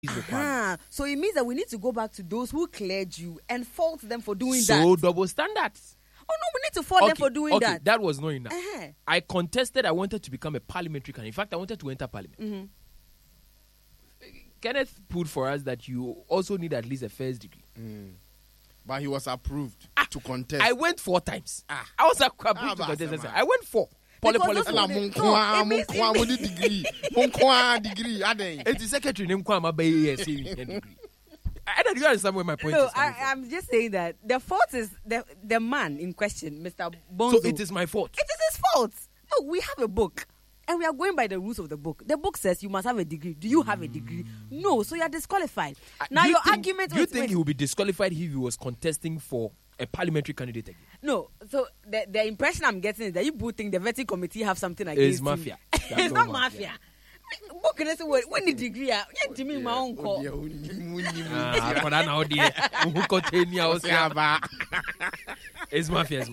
So it means that we need to go back to those who cleared you and fault them for doing that. So double standards. Oh no, we need to fault them for doing that. That was not enough. I contested. I wanted to become a parliamentary candidate. In fact, I wanted to enter parliament. Kenneth put for us that you also need at least a first degree. But he was approved to contest. I went 4 times. I was approved to contest. I went 4. Degree. It's the secretary named Kwama Baye degree. I don't understand where my point is. I'm just saying that the fault is the man in question, Mr. Bonzo. So it is my fault. It is his fault. No, we have a book. And we are going by the rules of the book. The book says you must have a degree. Do you have a degree? No, so you are disqualified. Now your argument... Do you think he will be disqualified if he was contesting for a parliamentary candidate again? No, so the impression I'm getting is that you both think the vetting committee have something against It's mafia. It's not mafia. Book and say when the degree to me my own call. It's mafia.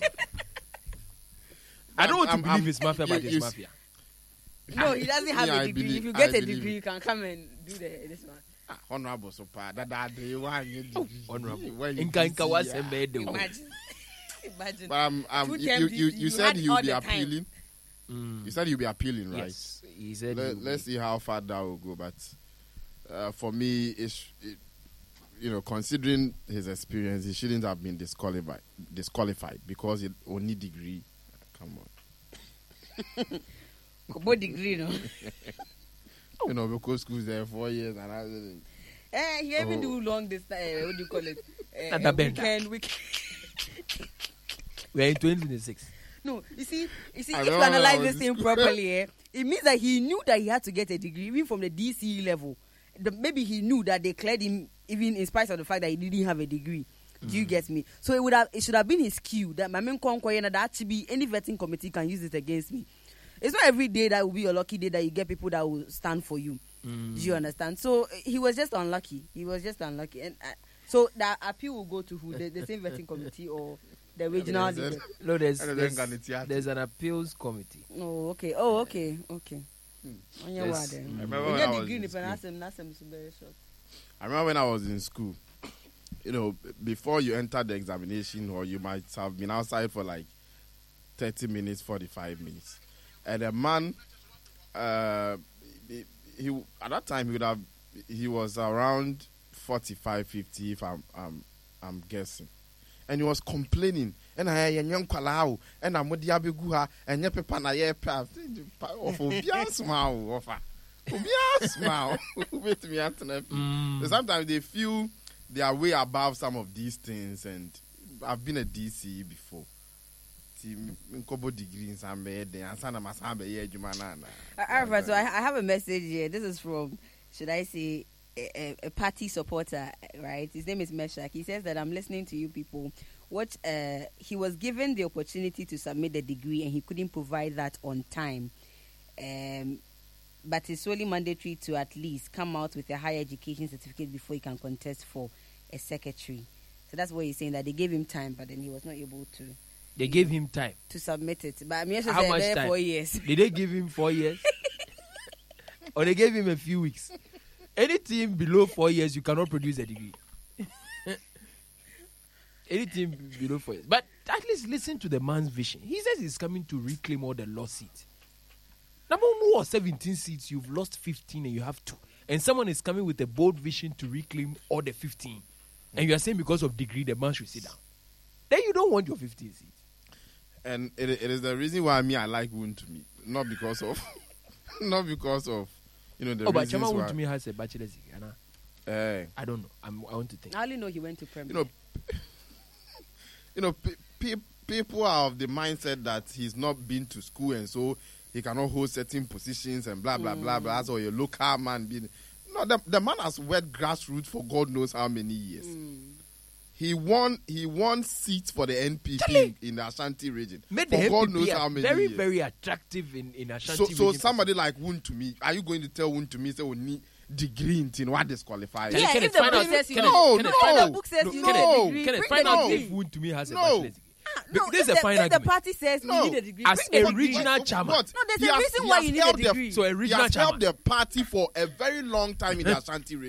I don't want to believe it's mafia, but it's mafia. No, he doesn't have a degree. If you get a degree, you can come and do this one. Honorable, so honorable. Imagine. You said he will be appealing. You said he'll be appealing, right? Yes, he said. Let's see how far that will go. But for me, considering his experience, he shouldn't have been disqualified because he only degree. Come on. What degree, no? Because school's there 4 years and he even do long this what do you call it? Weekend. We are in 2026. No, you see, if you analyze this thing properly, it means that he knew that he had to get a degree, even from the DCE level. Maybe he knew that they cleared him, even in spite of the fact that he didn't have a degree. Do you get me? So it should have been his cue that my main that actually any vetting committee can use it against me. It's not every day that will be a lucky day that you get people that will stand for you. Do you understand? So he was just unlucky. And so the appeal will go to who? The same vetting committee or the regional? No, there's an appeals committee. Oh, okay. Okay. Yes. I remember when I was in school, before you enter the examination, or you might have been outside for like 30 minutes, 45 minutes. And a man, he at that time he was around 45, 50, if I'm guessing. And he was complaining. And I young kwalau and I'm with Yabiguha and Yepepa na yepa of smile. With me sometimes they feel they are way above some of these things, and I've been a DC before. So I have a message here. This is from, should I say, a party supporter, right? His name is Meshach. He says that I'm listening to you people. He was given the opportunity to submit the degree and he couldn't provide that on time. But it's solely mandatory to at least come out with a higher education certificate before he can contest for a secretary. So that's what he's saying, that they gave him time, but then he was not able to. They gave him time to submit it. But I'm how much time? 4 years. Did they give him 4 years? Or they gave him a few weeks? Anything below 4 years, you cannot produce a degree. Anything below 4 years. But at least listen to the man's vision. He says he's coming to reclaim all the lost seats. Number 17 seats, you've lost 15 and you have 2. And someone is coming with a bold vision to reclaim all the 15. And you are saying because of degree, the man should sit down. Then you don't want your 15 seats. And it is the reason why I like Wontumi. Not because of the reasons but Chama Wontumi has a bachelor's degree. I don't know. I want to think. I only know he went to Premier. People are of the mindset that he's not been to school and so he cannot hold certain positions and blah blah blah blah. So a local man being the man has worked grassroots for God knows how many years. He won seats for the NPP in the Ashanti region. Made the God knows how many very, years. Very attractive in Ashanti region. So somebody like Wontumi, are you going to tell Wontumi say we need degree in what disqualifies? Yeah, if the book says you need a degree, can I find out if Wontumi has a bachelor's degree? This is a fine argument. The party says you need a degree. As a regional chairman. No, there's a reason why you need a degree. So a regional chairman. He has chairman. helped the party for a very long time in the Ashanti region.